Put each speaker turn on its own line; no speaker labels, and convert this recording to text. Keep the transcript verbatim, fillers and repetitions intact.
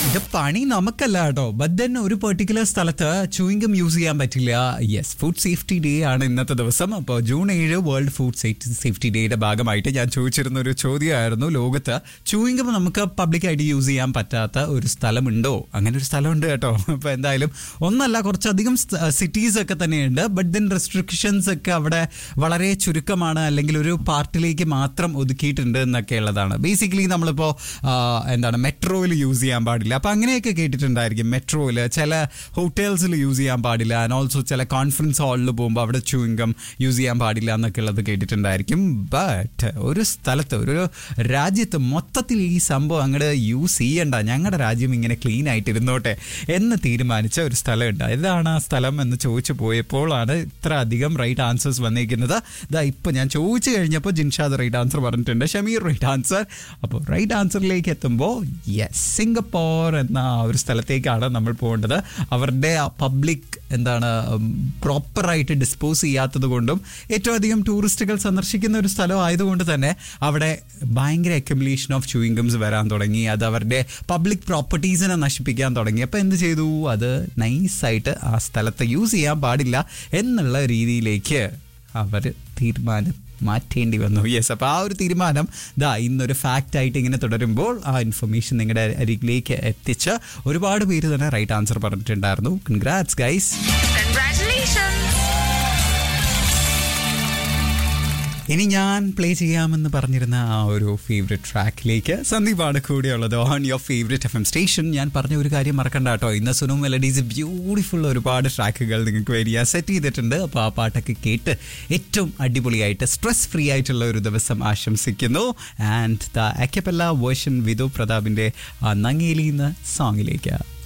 ഇത് പണി നമുക്കല്ല കേട്ടോ. ബട്ട് ദെൻ ഒരു പെർട്ടിക്കുലർ സ്ഥലത്ത് ചൂയിങ്കം യൂസ് ചെയ്യാൻ പറ്റില്ല. യെസ്, ഫുഡ് സേഫ്റ്റി ഡേ ആണ് ഇന്നത്തെ ദിവസം. അപ്പോൾ ജൂൺ ഏഴ് വേൾഡ് ഫുഡ് സേഫ്റ്റി ഡേയുടെ ഭാഗമായിട്ട് ഞാൻ ചോദിച്ചിരുന്ന ഒരു ചോദ്യമായിരുന്നു, ലോകത്ത് ചൂയിങ്കം നമുക്ക് പബ്ലിക്കായിട്ട് യൂസ് ചെയ്യാൻ പറ്റാത്ത ഒരു സ്ഥലമുണ്ടോ? അങ്ങനെ ഒരു സ്ഥലമുണ്ട് കേട്ടോ. അപ്പോൾ എന്തായാലും ഒന്നല്ല, കുറച്ചധികം സിറ്റീസ് ഒക്കെ തന്നെയുണ്ട്. ബട്ട് ദെൻ റെസ്ട്രിക്ഷൻസ് ഒക്കെ അവിടെ വളരെ ചുരുക്കമാണ്, അല്ലെങ്കിൽ ഒരു പാർട്ടിലേക്ക് മാത്രം ഒതുക്കിയിട്ടുണ്ട് എന്നൊക്കെ ഉള്ളതാണ്. ബേസിക്കലി നമ്മളിപ്പോൾ എന്താണ് മെട്രോയിൽ യൂസ് ചെയ്യാൻ പാടില്ല, അപ്പം അങ്ങനെയൊക്കെ കേട്ടിട്ടുണ്ടായിരിക്കും. മെട്രോയിൽ ചില ഹോട്ടൽസിൽ യൂസ് ചെയ്യാൻ പാടില്ല, ആൻഡ് ഓൾസോ ചില കോൺഫറൻസ് ഹാളിൽ പോകുമ്പോൾ അവിടെ ചൂയിങ്കം യൂസ് ചെയ്യാൻ പാടില്ല എന്നൊക്കെ ഉള്ളത് കേട്ടിട്ടുണ്ടായിരിക്കും. ബട്ട് ഒരു സ്ഥലത്ത്, ഒരു രാജ്യത്ത് മൊത്തത്തിൽ ഈ സംഭവം അങ്ങോട്ട് യൂസ് ചെയ്യണ്ട, ഞങ്ങളുടെ രാജ്യം ഇങ്ങനെ ക്ലീൻ ആയിട്ട് ഇരുന്നോട്ടെ എന്ന് തീരുമാനിച്ച ഒരു സ്ഥലമുണ്ട്. ഏതാണ് ആ സ്ഥലം എന്ന് ചോദിച്ചു പോയപ്പോഴാണ് ഇത്ര അധികം റൈറ്റ് ആൻസേഴ്സ് വന്നിരിക്കുന്നത്. ഇതാ ഇപ്പോൾ ഞാൻ ചോദിച്ചു കഴിഞ്ഞപ്പോൾ ജിൻഷാദ് റൈറ്റ് ആൻസർ പറഞ്ഞിട്ടുണ്ട്, ഷമീർ റൈറ്റ് ആൻസർ. അപ്പോൾ റൈറ്റ് ആൻസറിലേക്ക് എത്തുമ്പോൾ യെസ്, സിംഗപ്പൂർ എന്ന ഒരു സ്ഥലത്തേക്കാണ് നമ്മൾ പോകേണ്ടത്. അവരുടെ പബ്ലിക് എന്താണ് പ്രോപ്പറായിട്ട് ഡിസ്പോസ് ചെയ്യാത്തത് കൊണ്ടും ഏറ്റവും അധികം ടൂറിസ്റ്റുകൾ സന്ദർശിക്കുന്ന ഒരു സ്ഥലം ആയതുകൊണ്ട് തന്നെ അവിടെ ഭയങ്കര അക്യുമുലേഷൻ ഓഫ് ചൂയിങ്ഗംസ് വരാൻ തുടങ്ങി. അത് അവരുടെ പബ്ലിക് പ്രോപ്പർട്ടീസിനെ നശിപ്പിക്കാൻ തുടങ്ങി. അപ്പോൾ എന്ത് ചെയ്തു, അത് നൈസായിട്ട് ആ സ്ഥലത്ത് യൂസ് ചെയ്യാൻ പാടില്ല എന്നുള്ള രീതിയിലേക്ക് അവർ തീരുമാനം മാറ്റേണ്ടി വന്നു. യെസ്, അപ്പോൾ ആ ഒരു തീരുമാനം ദാ ഇന്നൊരു ഫാക്റ്റായിട്ട് ഇങ്ങനെ തുടരുമ്പോൾ ആ ഇൻഫർമേഷൻ നിങ്ങളുടെ അരികിലേക്ക് എത്തിച്ച് ഒരുപാട് പേര് തന്നെ റൈറ്റ് ആൻസർ പറഞ്ഞിട്ടുണ്ടായിരുന്നു. Congrats guys. ഇനി ഞാൻ പ്ലേ ചെയ്യാമെന്ന് പറഞ്ഞിരുന്ന ആ ഒരു ഫേവറേറ്റ് ട്രാക്കിലേക്ക് സന്ദീപാണ് കൂടെയുള്ളത് on your favourite F M station. ഞാൻ പറഞ്ഞ ഒരു കാര്യം മറക്കണ്ട കേട്ടോ, ഇന്ന് സുനു മെലഡീസ് ബ്യൂട്ടിഫുൾ ഒരുപാട് ട്രാക്കുകൾ നിങ്ങൾക്ക് വേണ്ടി ഞാൻ സെറ്റ് ചെയ്തിട്ടുണ്ട്. അപ്പോൾ ആ പാട്ടൊക്കെ കേട്ട് ഏറ്റവും അടിപൊളിയായിട്ട് സ്ട്രെസ് ഫ്രീ ആയിട്ടുള്ള ഒരു ദിവസം ആശംസിക്കുന്നു. And the അക്കപ്പല്ല version Vidhu പ്രതാപിൻ്റെ Nangeli എന്ന സോങ്ങിലേക്ക്